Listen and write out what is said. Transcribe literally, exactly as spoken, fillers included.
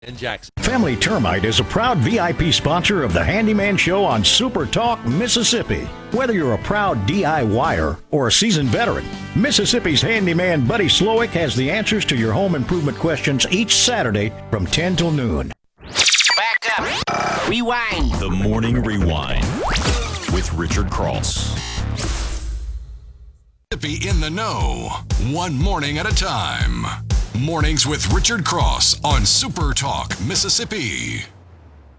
in Jackson. Family Termite is a proud V I P sponsor of the Handyman Show on Super Talk, Mississippi. Whether you're a proud D I Y er or a seasoned veteran, Mississippi's handyman Buddy Slowick has the answers to your home improvement questions each Saturday from ten till noon. Back up. Rewind. The Morning Rewind with Richard Cross. Mississippi in the know, one morning at a time. Mornings with Richard Cross on Super Talk, Mississippi.